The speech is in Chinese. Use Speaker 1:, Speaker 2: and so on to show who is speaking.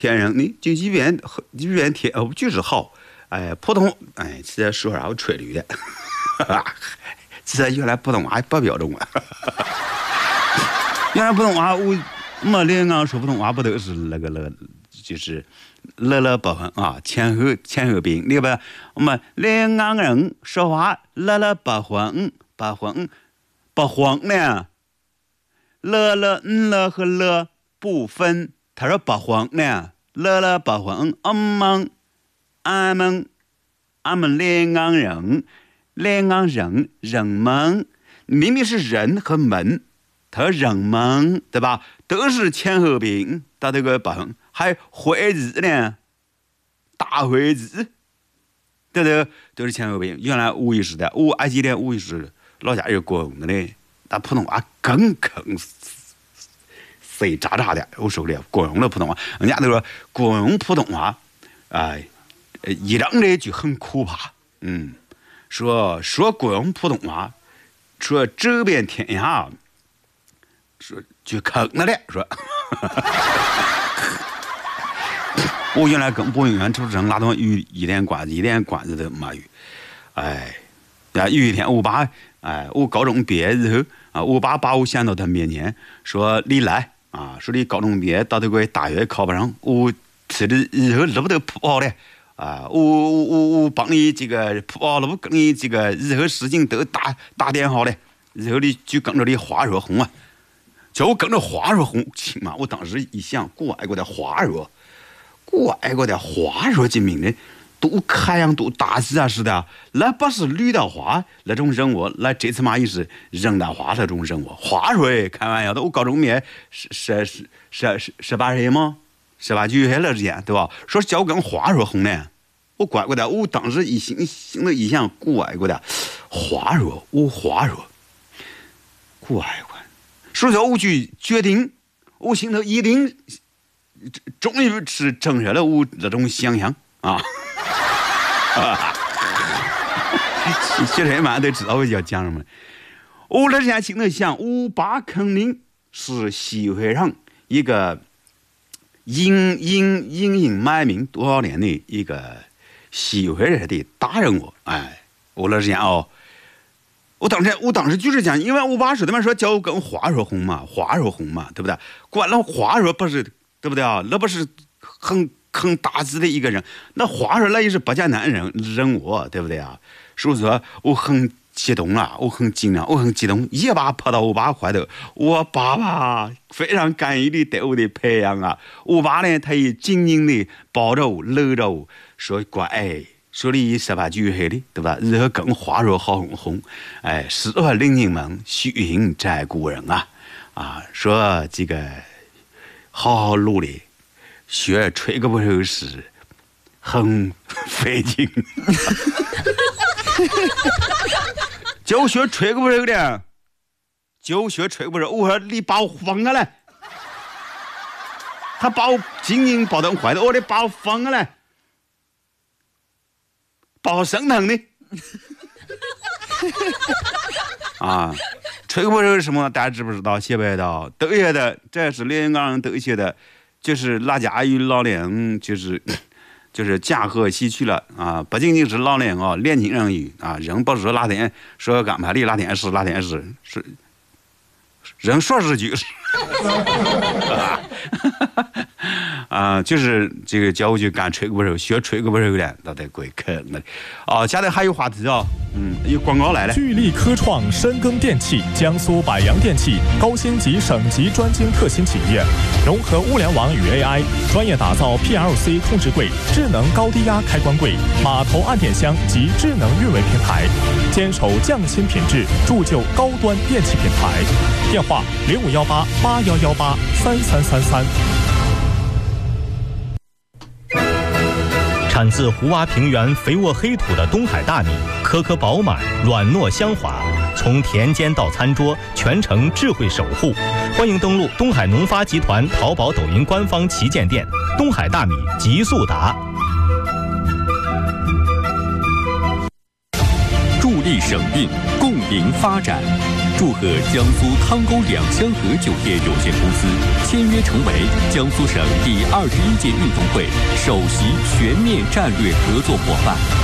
Speaker 1: 天人呢，就一边天就是好，普通这说啥我吹驴的，这原来普通话不标准啊，原来普通话我连俺说普通话不都是那个就是乐不分啊，前后宾，对吧？我们连俺人说话乐不分呢，乐和乐不分。他说不混呢，乐不混，俺们连俺人们，明明是人和门，他说人们对吧？都是前后宾，到这个不混，还会字呢，大会字，对不对？都是前后宾。原来无意识的，我还记得无意识老家有国用的嘞，但普通话更坑碎渣的，我受不了国用的普通话，人家都说国用普通话，一让人就很可怕。说国用普通话，说走遍天下，说就坑了嘞，说。我原来跟播音员主持人拉到一点关子都没有。有一天我爸，我高中毕业之后我爸把我喊到他面前，说你来。说你高中毕业到这个大学考不上，我吃的以后路不都铺好了我帮你这个铺好路，跟你这个以后事情都打点好了，以后你就跟着你花若红叫我跟着花若红亲嘛。我当时一想，国外国的花若这名人都开阳都大字啊似的，那不是绿的花那种人物，那这次嘛也是人的花那种人物。花若开玩笑的，我高中毕业18岁吗？18、19岁了之间，对吧？说叫我跟花若红呢，我乖乖的，我当时心里一想，乖乖的，花若，乖，说叫我去决定，我心头一定，终于是证实了我这种想象啊。学生们都知道我要讲什么。我那天心头想，我爸肯定是社会上一个隐隐埋名多少年的一个社会上的大人物。我那天我当时就是讲，因为我爸说他们说叫我跟花若红嘛，对不对？管了花若不是对不对啊？那不是很大字的一个人，那花若那也是不简单人物，对不对啊？所以说我很激动啊，我很紧张，我很激动，一把扑到我爸怀头。我爸爸非常感激的对我的培养啊，我爸呢，他也紧紧的抱着我，搂着我，说乖，说你18、19岁的，对吧？日后跟花若好红，适合邻居们虚心摘故人说这个好好努力。学吹个不手时很费劲，就学吹个不手的，就学吹个不手。我说你把我放下来，他把我紧紧抱到怀头，我得把我放下来，把我生疼的吹个不手是什么？大家知不知道？写不写到？都写的，这是两个人都写的。就是哪家与老年就是驾鹤西去了不仅仅是老年年轻人与人不是哪天说干嘛的哪天是人说是就是就是这个教我就干吹个不手，学吹个不手的，那得贵坑了下头还有话题有广告来了。
Speaker 2: 聚力科创深耕电器，江苏百洋电器高星级省级专精特新企业，融合物联网与 AI， 专业打造 PLC 控制柜、智能高低压开关柜、码头按电箱及智能运维平台，坚守匠心品质，铸就高端电器品牌。电话051881183333。
Speaker 3: 产自胡洼平原肥沃黑土的东海大米，颗颗饱满，软糯香滑，从田间到餐桌，全程智慧守护。欢迎登录东海农发集团淘宝、抖音官方旗舰店，东海大米极速达。
Speaker 4: 助力省运，共赢发展。 祝贺江苏汤沟两香河酒店有限公司签约成为江苏省第21届运动会首席全面战略合作伙伴。